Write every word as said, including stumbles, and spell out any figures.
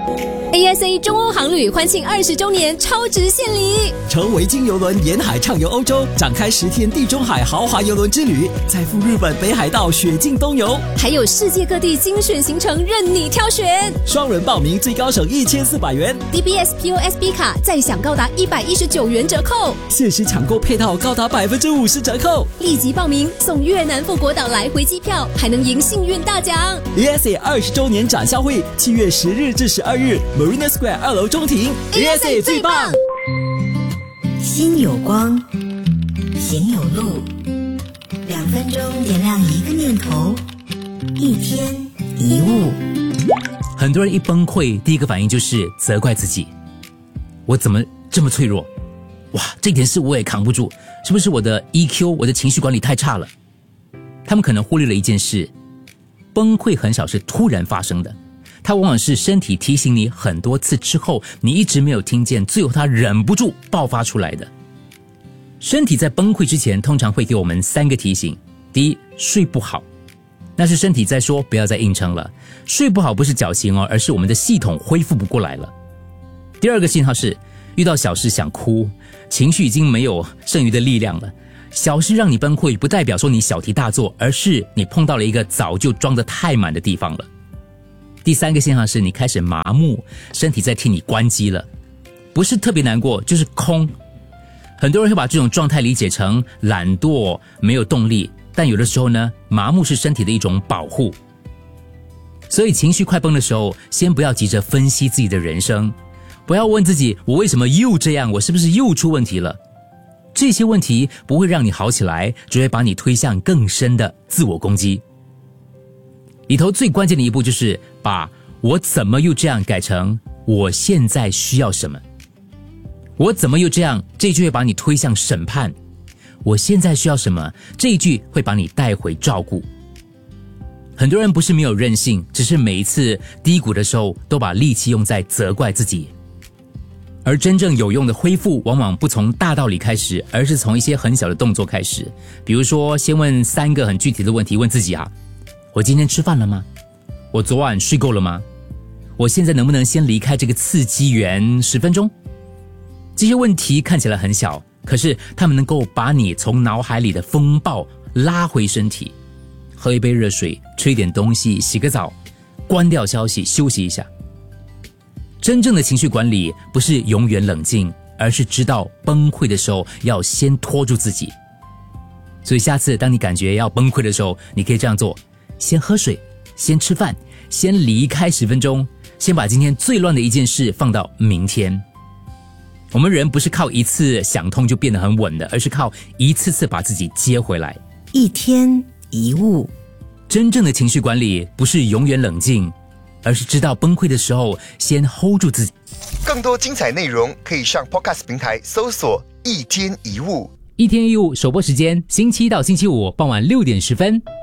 A S A 中欧航旅欢庆二十周年超值献礼， 乘维京邮轮沿海畅游欧洲，展开十天地中海豪华邮轮之旅，再赴日本北海道雪境东游， 还有世界各地精选行程任你挑选。 双人报名最高省一千四百元 D B S P O S B 卡再享高达一百一十九元折扣， 限时抢购配套高达百分之五十折扣。 立即报名送越南富国岛来回机票，还能赢幸运大奖。 A S A 二十周年展销会，七月十日至十二日 ，Marina Square 二楼中庭 ，A S A 最棒。 心有光，行有路，两分钟点亮一个念头，一天一物。 很多人一崩溃，第一个反应就是责怪自己，我怎么这么脆弱？哇，这点事我也扛不住，是不是我的 E Q 我的情绪管理太差了？他们可能忽略了一件事，崩溃很少是突然发生的，它往往是身体提醒你很多次之后，你一直没有听见，最后它忍不住爆发出来的。身体在崩溃之前通常会给我们三个提醒。第一，睡不好，那是身体在说不要再硬撑了。睡不好不是矫情哦，而是我们的系统恢复不过来了。第二个信号是遇到小事想哭，情绪已经没有剩余的力量了。小事让你崩溃，不代表说你小题大做，而是你碰到了一个早就装得太满的地方了。第三个信号是你开始麻木，身体在替你关机了，不是特别难过，就是空。很多人会把这种状态理解成懒惰、没有动力，但有的时候呢，麻木是身体的一种保护。所以情绪快崩的时候，先不要急着分析自己的人生，不要问自己我为什么又这样，我是不是又出问题了。这些问题不会让你好起来，只会把你推向更深的自我攻击。里头最关键的一步就是把我怎么又这样改成我现在需要什么。我怎么又这样，这一句会把你推向审判。我现在需要什么，这一句会把你带回照顾。很多人不是没有韧性，只是每一次低谷的时候都把力气用在责怪自己。而真正有用的恢复往往不从大道理开始，而是从一些很小的动作开始。比如说先问三个很具体的问题，问自己啊，我今天吃饭了吗？我昨晚睡够了吗？我现在能不能先离开这个刺激源十分钟？这些问题看起来很小，可是他们能够把你从脑海里的风暴拉回身体。喝一杯热水，吃一点东西，洗个澡，关掉消息，休息一下。真正的情绪管理不是永远冷静，而是知道崩溃的时候要先拖住自己。所以下次当你感觉要崩溃的时候，你可以这样做，先喝水，先吃饭，先离开十分钟，先把今天最乱的一件事放到明天。我们人不是靠一次想通就变得很稳的，而是靠一次次把自己接回来。 一天一物。 真正的情绪管理不是永远冷静，而是知道崩溃的时候先 hold 住自己。 更多精彩内容可以上 Podcast 平台搜索一天一物。 一天一物首播时间星期一到星期五傍晚六点十分。